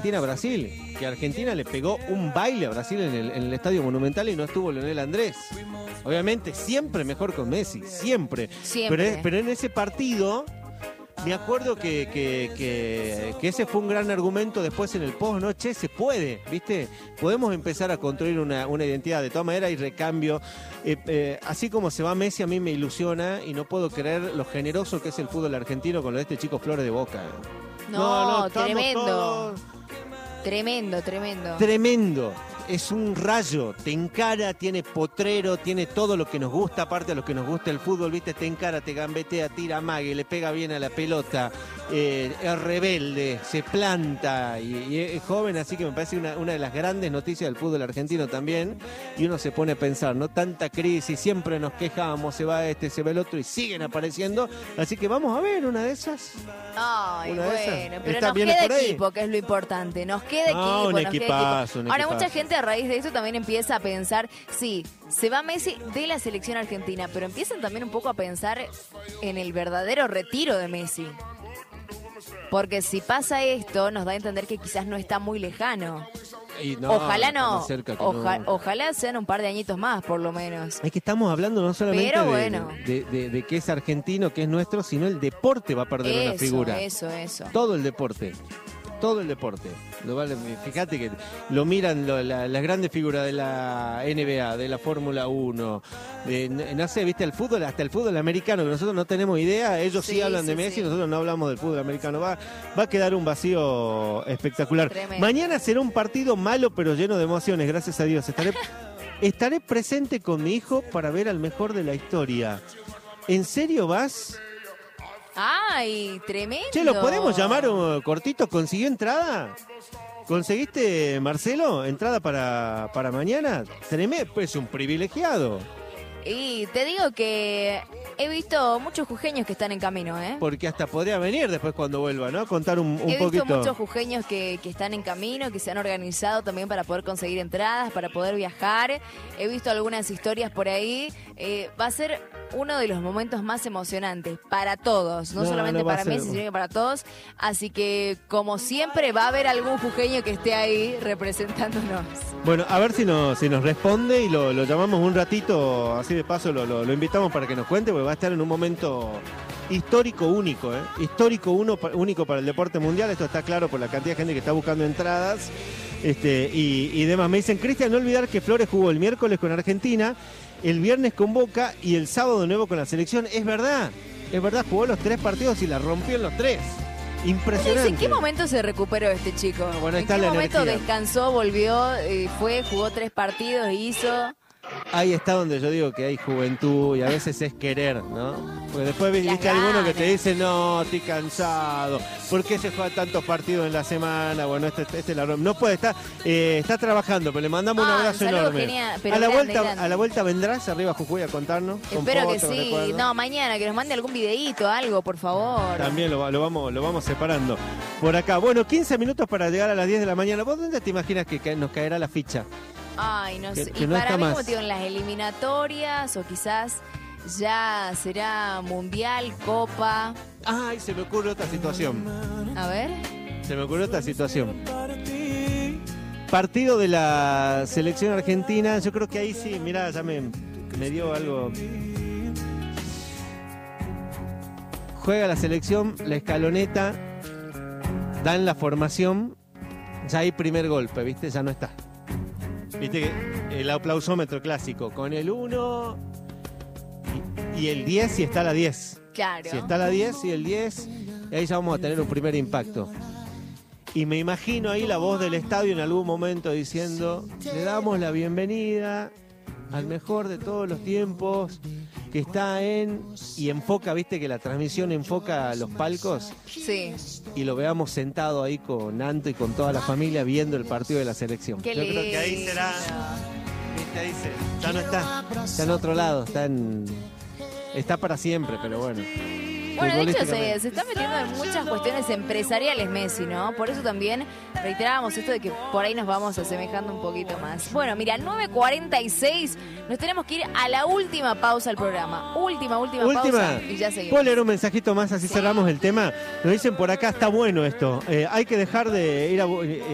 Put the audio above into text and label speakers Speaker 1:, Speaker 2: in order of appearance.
Speaker 1: Argentina-Brasil, que Argentina le pegó un baile a Brasil en el Estadio Monumental y no estuvo Lionel Andrés. Obviamente siempre mejor con Messi, siempre. Pero en ese partido me acuerdo que ese fue un gran argumento después en el post, ¿no? Che, se puede, ¿viste? Podemos empezar a construir una identidad. De todas maneras hay recambio. Así como se va Messi, a mí me ilusiona y no puedo creer lo generoso que es el fútbol argentino con lo de este chico Flores de Boca.
Speaker 2: No, tremendo.
Speaker 1: Todos... Tremendo. Es un rayo, te encara, tiene potrero, tiene todo lo que nos gusta, aparte de lo que nos gusta el fútbol, ¿viste? Te encara, te gambetea, tira mague, le pega bien a la pelota, es rebelde, se planta y es joven, así que me parece una de las grandes noticias del fútbol argentino también. Y uno se pone a pensar, ¿no? Tanta crisis, siempre nos quejamos, se va este, se va el otro y siguen apareciendo. Así que vamos a ver una de esas.
Speaker 2: Ay,
Speaker 1: una
Speaker 2: bueno, pero nos queda equipo, que es lo importante. Nos queda equipo,
Speaker 1: un equipazo.
Speaker 2: Ahora, mucha gente a raíz de esto también empieza a pensar, sí, se va Messi de la selección argentina, pero empiezan también un poco a pensar en el verdadero retiro de Messi. Porque si pasa esto, nos da a entender que quizás no está muy lejano. Ojalá no. Ojalá sean un par de añitos más, por lo menos.
Speaker 1: Es que estamos hablando no solamente
Speaker 2: bueno,
Speaker 1: de que es argentino, que es nuestro, sino el deporte va a perder una figura.
Speaker 2: Eso.
Speaker 1: Todo el deporte. Fíjate que lo miran las grandes figuras de la NBA, de la Fórmula 1, no sé, viste, el fútbol, hasta el fútbol americano, que nosotros no tenemos idea, ellos sí hablan de Messi, nosotros no hablamos del fútbol americano, va a quedar un vacío espectacular.
Speaker 2: Tremendo.
Speaker 1: Mañana será un partido malo pero lleno de emociones, gracias a Dios. Estaré presente con mi hijo para ver al mejor de la historia. ¿En serio vas?
Speaker 2: ¡Ay, tremendo!
Speaker 1: Che, ¿lo podemos llamar cortito? ¿Consiguió entrada? ¿Conseguiste, Marcelo, entrada para mañana? Tremendo, es un privilegiado.
Speaker 2: Y te digo que he visto muchos jujeños que están en camino, ¿eh?
Speaker 1: Porque hasta podría venir después cuando vuelva, ¿no? Contar un poquito.
Speaker 2: He visto muchos jujeños que están en camino, que se han organizado también para poder conseguir entradas, para poder viajar. He visto algunas historias por ahí. Va a ser uno de los momentos más emocionantes para todos, no solamente para Messi, sino que para todos. Así que, como siempre, va a haber algún jujeño que esté ahí representándonos.
Speaker 1: Bueno, a ver si nos responde y lo llamamos un ratito, así de paso lo invitamos para que nos cuente, porque va a estar en un momento histórico único, ¿eh? Único para el deporte mundial. Esto está claro por la cantidad de gente que está buscando entradas y demás. Me dicen, Cristian, no olvidar que Flores jugó el miércoles con Argentina, el viernes con Boca y el sábado de nuevo con la selección. Es verdad, jugó los 3 partidos y la rompió en los 3. Impresionante.
Speaker 2: ¿En qué momento se recuperó este chico?
Speaker 1: Bueno,
Speaker 2: ¿En qué momento descansó, volvió, jugó 3 partidos, hizo?
Speaker 1: Ahí está donde yo digo que hay juventud y a veces es querer, ¿no? Porque después viste alguno que te dice, no, estoy cansado, ¿por qué se juega tantos partidos en la semana? Bueno, no puede estar, está trabajando, pero le mandamos un abrazo enorme.
Speaker 2: Genial,
Speaker 1: a la vuelta vendrás arriba a Jujuy a contarnos.
Speaker 2: Espero que sí. No, mañana, que nos mande algún videíto, algo, por favor.
Speaker 1: También lo vamos separando por acá. Bueno, 15 minutos para llegar a las 10 de la mañana. ¿Vos dónde te imaginas que nos caerá la ficha?
Speaker 2: Ay, no sé. Y
Speaker 1: no
Speaker 2: para mí,
Speaker 1: más.
Speaker 2: como te digo, en las eliminatorias o quizás ya será Mundial, Copa.
Speaker 1: Ay, se me ocurre otra situación.
Speaker 2: A ver.
Speaker 1: Partido de la selección argentina. Yo creo que ahí sí, mirá, ya me dio algo. Juega la selección, la escaloneta, dan la formación, ya hay primer golpe, ¿viste? Ya no está. Viste que el aplausómetro clásico, con el 1 y el 10 si está la 10.
Speaker 2: Claro.
Speaker 1: Si está la 10 y el 10, y ahí ya vamos a tener un primer impacto. Y me imagino ahí la voz del estadio en algún momento diciendo, le damos la bienvenida al mejor de todos los tiempos, que está y enfoca, viste que la transmisión enfoca los palcos.
Speaker 2: Sí.
Speaker 1: Y lo veamos sentado ahí con Anto y con toda la familia viendo el partido de la selección.
Speaker 2: Qué
Speaker 1: Yo creo que ahí será, viste, ahí ya no está en otro lado, está para siempre, pero bueno.
Speaker 2: Bueno, de hecho se está metiendo en muchas cuestiones empresariales Messi, ¿no? Por eso también reiterábamos esto de que por ahí nos vamos asemejando un poquito más. Bueno, mira, 9:46, nos tenemos que ir a la última pausa del programa. Última pausa y ya seguimos.
Speaker 1: ¿Puedo leer un mensajito más así cerramos el tema? Nos dicen por acá, está bueno esto. Hay que dejar de ir a...